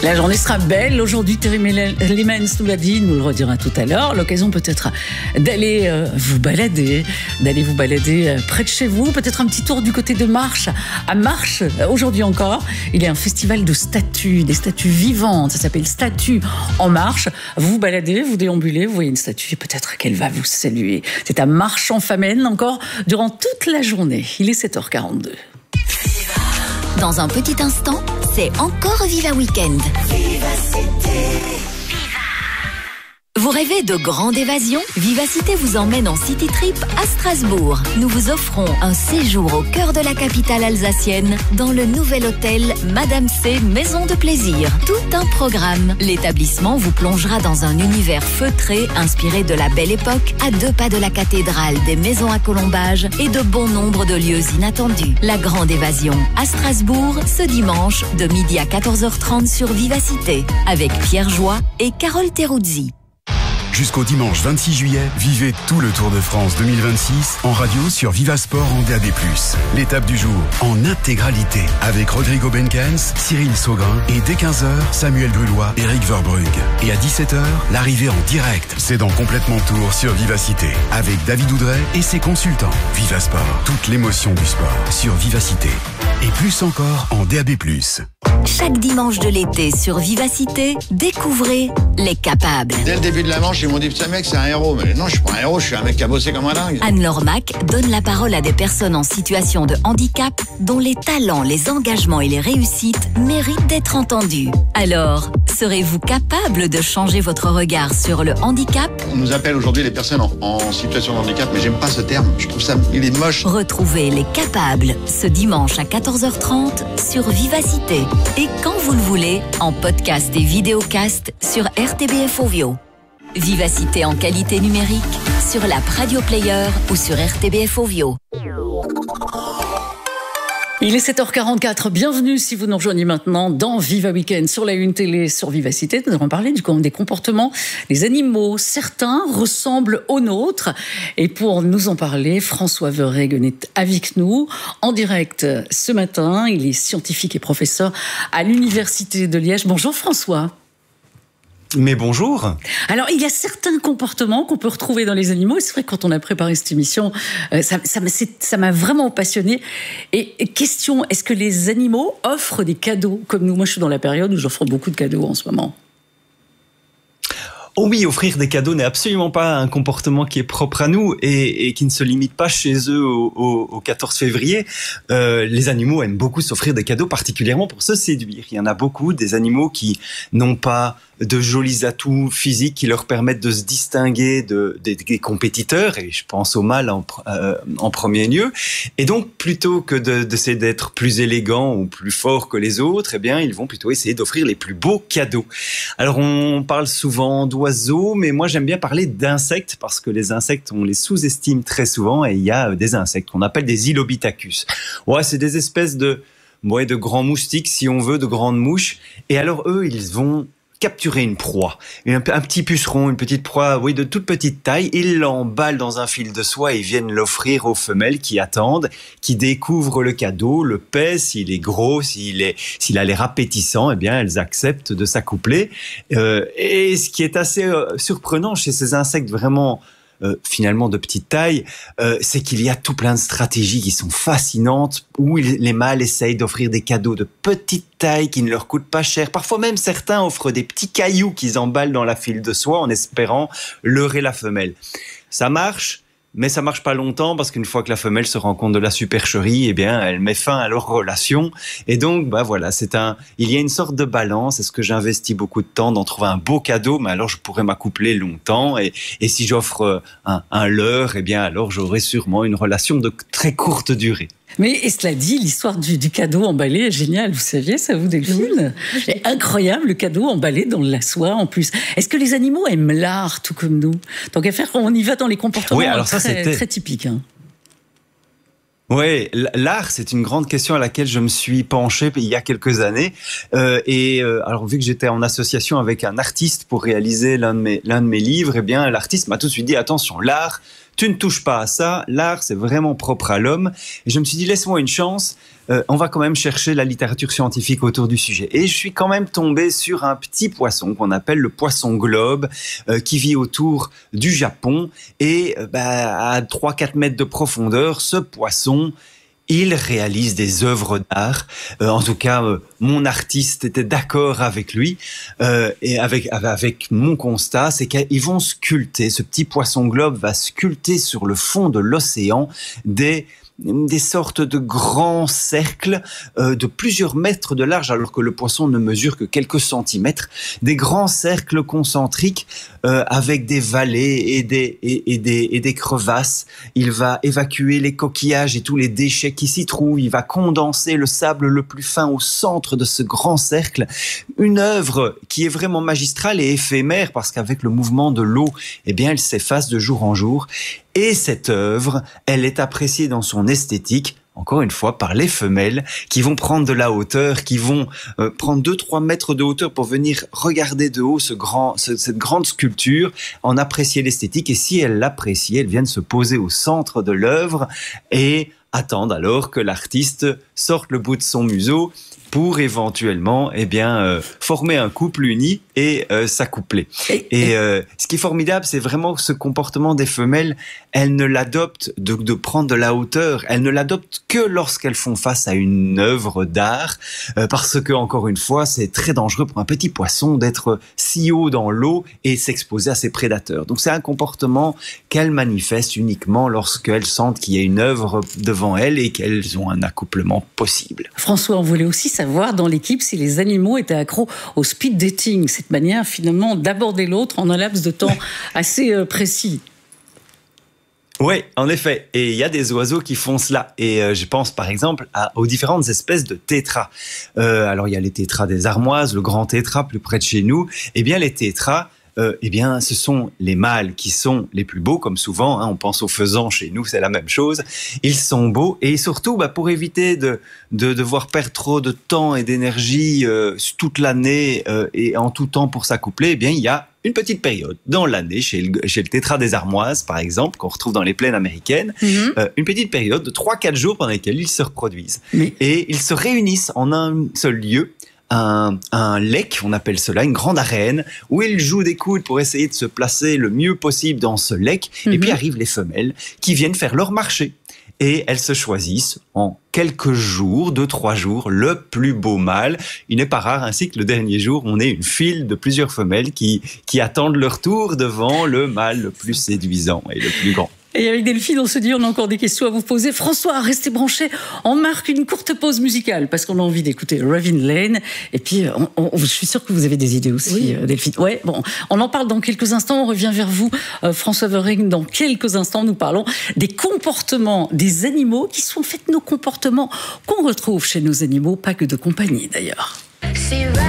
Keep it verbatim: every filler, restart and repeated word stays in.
La journée sera belle. Aujourd'hui, Thierry Lehmens nous l'a dit, nous le redira tout à l'heure. L'occasion peut-être d'aller euh, vous balader, d'aller vous balader euh, près de chez vous. Peut-être un petit tour du côté de Marche. À Marche, euh, aujourd'hui encore, il y a un festival de statues, des statues vivantes. Ça s'appelle Statues en Marche. Vous vous baladez, vous déambulez, vous voyez une statue et peut-être qu'elle va vous saluer. C'est à Marche-en-Famenne encore durant toute la journée. Il est sept heures quarante-deux. Dans un petit instant, c'est encore Viva Weekend. Vous rêvez de grande évasion? Vivacité vous emmène en City Trip à Strasbourg. Nous vous offrons un séjour au cœur de la capitale alsacienne dans le nouvel hôtel Madame C Maison de Plaisir. Tout un programme. L'établissement vous plongera dans un univers feutré inspiré de la Belle Époque, à deux pas de la cathédrale, des maisons à colombages et de bon nombre de lieux inattendus. La grande évasion à Strasbourg ce dimanche de midi à quatorze heures trente sur Vivacité avec Pierre Joie et Carole Teruzzi. Jusqu'au dimanche vingt-six juillet, vivez tout le Tour de France deux mille vingt-six en radio sur Vivasport en D A B plus. L'étape du jour en intégralité avec Rodrigo Benkens, Cyril Saugrin et dès quinze heures, Samuel Brulois, Eric Verbrugge. Et à dix-sept heures, l'arrivée en direct. C'est dans Complètement Tour sur Vivacité avec David Oudret et ses consultants. Vivasport, toute l'émotion du sport sur Vivacité. Et plus encore en D A B plus. Chaque dimanche de l'été sur Vivacité, découvrez Les Capables. Dès le début de la manche, ils m'ont dit ce mec c'est un héros. Mais non, je suis pas un héros, je suis un mec qui a bossé comme un dingue. Anne-Laure Mac donne la parole à des personnes en situation de handicap dont les talents, les engagements et les réussites méritent d'être entendus. Alors, serez-vous capable de changer votre regard sur le handicap? On nous appelle aujourd'hui les personnes en, en situation de handicap, mais j'aime pas ce terme. Je trouve ça, il est moche. Retrouvez Les Capables ce dimanche à quatorze heures trente sur Vivacité. Et quand vous le voulez, en podcast et vidéocast sur R T B F Ovio. Vivacité en qualité numérique sur l'app Radio Player ou sur R T B F Ovio. Il est sept heures quarante-quatre. Bienvenue si vous nous rejoignez maintenant dans Viva Weekend sur la Une Télé, sur Vivacité. Nous allons parler du, des comportements des animaux. Certains ressemblent aux nôtres. Et pour nous en parler, François Verhaegen est avec nous en direct ce matin. Il est scientifique et professeur à l'Université de Liège. Bonjour François. Mais bonjour. Alors, il y a certains comportements qu'on peut retrouver dans les animaux. Et c'est vrai que quand on a préparé cette émission, euh, ça, ça, ça m'a vraiment passionné. Et, et question, est-ce que les animaux offrent des cadeaux comme nous? Moi, je suis dans la période où j'offre beaucoup de cadeaux en ce moment. Oh oui, offrir des cadeaux n'est absolument pas un comportement qui est propre à nous et, et qui ne se limite pas chez eux au, au, au quatorze février. Euh, les animaux aiment beaucoup s'offrir des cadeaux, particulièrement pour se séduire. Il y en a beaucoup, des animaux qui n'ont pas de jolis atouts physiques qui leur permettent de se distinguer de, des, des compétiteurs, et je pense au mâle en, euh, en premier lieu. Et donc, plutôt que de, d'essayer d'être plus élégants ou plus forts que les autres, eh bien, ils vont plutôt essayer d'offrir les plus beaux cadeaux. Alors, on parle souvent d'oiseaux, mais moi, j'aime bien parler d'insectes, parce que les insectes, on les sous-estime très souvent, et il y a des insectes qu'on appelle des Ilobitacus. Ouais, c'est des espèces de, ouais, de grands moustiques, si on veut, de grandes mouches. Et alors, eux, ils vont capturer une proie, un, un petit puceron, une petite proie, oui, de toute petite taille. Ils l'emballent dans un fil de soie et viennent l'offrir aux femelles qui attendent, qui découvrent le cadeau, le pèsent. S'il est gros, s'il est, s'il a l'air appétissant, eh bien, elles acceptent de s'accoupler. Euh, et ce qui est assez euh, surprenant chez ces insectes vraiment Euh, finalement de petite taille, euh, c'est qu'il y a tout plein de stratégies qui sont fascinantes où il, les mâles essayent d'offrir des cadeaux de petite taille qui ne leur coûtent pas cher. Parfois même certains offrent des petits cailloux qu'ils emballent dans la file de soie en espérant leurrer la femelle. Ça marche, mais ça marche pas longtemps parce qu'une fois que la femelle se rend compte de la supercherie, eh bien, elle met fin à leur relation. Et donc, bah voilà, c'est un, il y a une sorte de balance. Est-ce que j'investis beaucoup de temps d'en trouver un beau cadeau? Mais alors, je pourrais m'accoupler longtemps. Et, et si j'offre un, un leurre, eh bien, alors j'aurai sûrement une relation de très courte durée. Mais, et cela dit, l'histoire du, du cadeau emballé est géniale. Vous saviez, ça vous, Delphine? C'est incroyable, le cadeau emballé dans la soie, en plus. Est-ce que les animaux aiment l'art, tout comme nous? Tant qu'à faire, on y va dans les comportements oui, alors ça, très, c'était... très typiques. Hein. Oui, l'art, c'est une grande question à laquelle je me suis penché il y a quelques années. Euh, et euh, alors, vu que j'étais en association avec un artiste pour réaliser l'un de mes, l'un de mes livres, eh bien, l'artiste m'a tout de suite dit, attention, l'art, tu ne touches pas à ça, l'art, c'est vraiment propre à l'homme. Et je me suis dit, laisse-moi une chance. euh, on va quand même chercher la littérature scientifique autour du sujet. Et je suis quand même tombé sur un petit poisson qu'on appelle le poisson globe, euh, qui vit autour du Japon. Et euh, bah, à trois à quatre mètres de profondeur, ce poisson, il réalise des œuvres d'art. Euh, en tout cas, euh, mon artiste était d'accord avec lui euh, et avec avec mon constat, c'est qu'ils vont sculpter. Ce petit poisson globe va sculpter sur le fond de l'océan des des sortes de grands cercles euh, de plusieurs mètres de large, alors que le poisson ne mesure que quelques centimètres, des grands cercles concentriques euh, avec des vallées et des, et, et, des, et des crevasses. Il va évacuer les coquillages et tous les déchets qui s'y trouvent. Il va condenser le sable le plus fin au centre de ce grand cercle. Une œuvre qui est vraiment magistrale et éphémère, parce qu'avec le mouvement de l'eau, eh bien, elle s'efface de jour en jour. Et cette œuvre, elle est appréciée dans son esthétique, encore une fois, par les femelles qui vont prendre de la hauteur, qui vont euh, prendre deux trois mètres de hauteur pour venir regarder de haut ce grand, ce, cette grande sculpture, en apprécier l'esthétique. Et si elles l'apprécient, elles viennent se poser au centre de l'œuvre et attendent alors que l'artiste sorte le bout de son museau pour éventuellement eh bien, euh, former un couple uni et euh, s'accoupler. Et, et euh, ce qui est formidable, c'est vraiment ce comportement des femelles. Elles ne l'adoptent de, de prendre de la hauteur. Elles ne l'adoptent que lorsqu'elles font face à une œuvre d'art, euh, parce que, encore une fois, c'est très dangereux pour un petit poisson d'être si haut dans l'eau et s'exposer à ses prédateurs. Donc c'est un comportement qu'elles manifestent uniquement lorsqu'elles sentent qu'il y a une œuvre devant elles et qu'elles ont un accouplement possible. François, on voulait aussi savoir dans l'équipe si les animaux étaient accros au speed dating, cette manière finalement d'aborder l'autre en un laps de temps assez euh, précis. Oui, en effet. Et il y a des oiseaux qui font cela. Et euh, je pense par exemple à, aux différentes espèces de tétras. Euh, alors il y a les tétras des armoises, le grand tétra plus près de chez nous. Eh bien les tétras, Euh, eh bien, ce sont les mâles qui sont les plus beaux, comme souvent, hein, on pense aux faisans chez nous, c'est la même chose. Ils sont beaux et surtout, bah, pour éviter de, de devoir perdre trop de temps et d'énergie euh, toute l'année euh, et en tout temps pour s'accoupler, eh bien, il y a une petite période dans l'année, chez le, chez le tétra des armoises, par exemple, qu'on retrouve dans les plaines américaines, mmh. euh, une petite période de trois à quatre jours pendant lesquels ils se reproduisent. Mais... Et ils se réunissent en un seul lieu, Un, un lek, on appelle cela, une grande arène, où ils jouent des coudes pour essayer de se placer le mieux possible dans ce lek. Mm-hmm. Et puis arrivent les femelles qui viennent faire leur marché. Et elles se choisissent en quelques jours, deux, trois jours, le plus beau mâle. Il n'est pas rare ainsi que le dernier jour, on ait une file de plusieurs femelles qui, qui attendent leur tour devant le mâle le plus séduisant et le plus grand. Et avec Delphine, on se dit, on a encore des questions à vous poser. François, restez branchés. On marque une courte pause musicale parce qu'on a envie d'écouter Ravin Lane. Et puis, on, on, je suis sûre que vous avez des idées aussi, oui. Delphine. Ouais, bon, on en parle dans quelques instants. On revient vers vous, euh, François Wering. Dans quelques instants, nous parlons des comportements des animaux qui sont en fait nos comportements qu'on retrouve chez nos animaux, pas que de compagnie d'ailleurs.